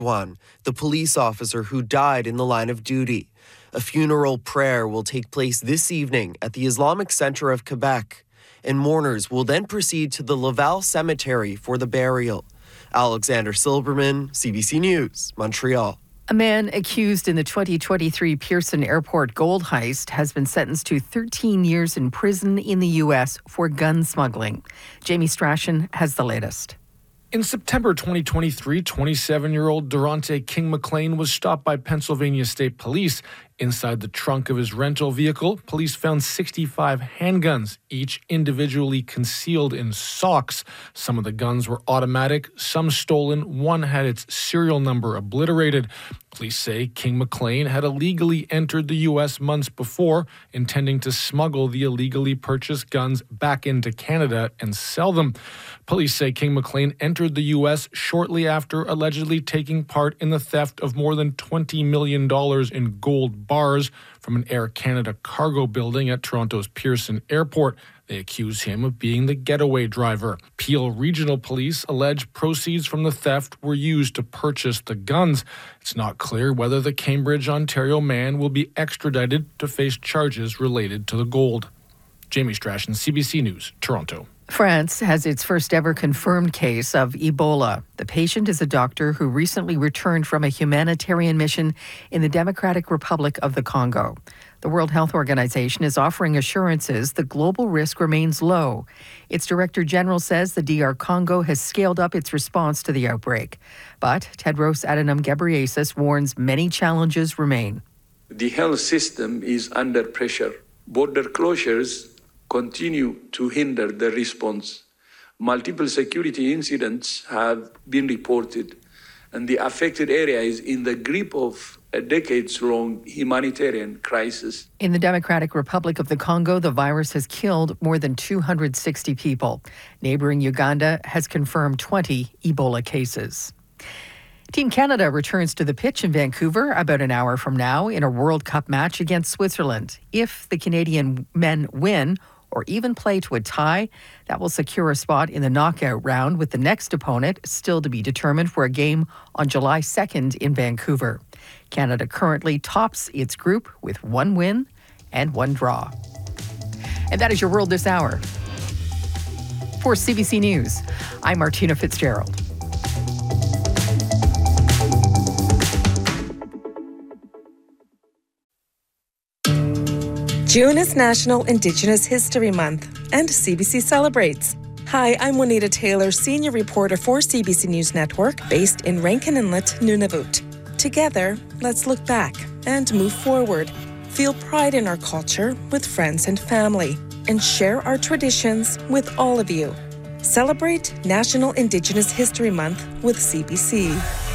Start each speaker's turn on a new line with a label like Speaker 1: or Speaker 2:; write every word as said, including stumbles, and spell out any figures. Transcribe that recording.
Speaker 1: One, the police officer who died in the line of duty. A funeral prayer will take place this evening at the Islamic Center of Quebec, and mourners will then proceed to the Laval Cemetery for the burial. Alexander Silberman, C B C News, Montreal.
Speaker 2: A man accused in the twenty twenty-three Pearson Airport gold heist has been sentenced to thirteen years in prison in the U S for gun smuggling. Jamie Strachan has the latest.
Speaker 3: In September twenty twenty-three, twenty-seven-year-old Durante King McLean was stopped by Pennsylvania State Police. Inside the trunk of his rental vehicle, police found sixty-five handguns, each individually concealed in socks. Some of the guns were automatic, some stolen. One had its serial number obliterated. Police say King McLean had illegally entered the U S months before, intending to smuggle the illegally purchased guns back into Canada and sell them. Police say King McLean entered the U S shortly after allegedly taking part in the theft of more than twenty million dollars in gold bars from an Air Canada cargo building at Toronto's Pearson Airport. They accuse him of being the getaway driver. Peel Regional Police allege proceeds from the theft were used to purchase the guns. It's not clear whether the Cambridge, Ontario man will be extradited to face charges related to the gold. Jamie Strachan, C B C News, Toronto.
Speaker 2: France has its first ever confirmed case of Ebola. The patient is a doctor who recently returned from a humanitarian mission in the Democratic Republic of the Congo. The World Health Organization is offering assurances the global risk remains low. Its Director General says the D R Congo has scaled up its response to the outbreak. But Tedros Adhanom Ghebreyesus warns many challenges remain.
Speaker 4: The health system is under pressure. Border closures continue to hinder the response. Multiple security incidents have been reported, and the affected area is in the grip of a decades-long humanitarian crisis.
Speaker 2: In the Democratic Republic of the Congo, the virus has killed more than two hundred sixty people. Neighboring Uganda has confirmed twenty Ebola cases. Team Canada returns to the pitch in Vancouver about an hour from now in a World Cup match against Switzerland. If the Canadian men win, or even play to a tie, that will secure a spot in the knockout round, with the next opponent still to be determined for a game on July second in Vancouver. Canada currently tops its group with one win and one draw. And that is your World This Hour. For C B C News, I'm Martina Fitzgerald.
Speaker 5: June is National Indigenous History Month, and C B C celebrates. Hi, I'm Juanita Taylor, senior reporter for C B C News Network, based in Rankin Inlet, Nunavut. Together, let's look back and move forward, feel pride in our culture with friends and family, and share our traditions with all of you. Celebrate National Indigenous History Month with C B C.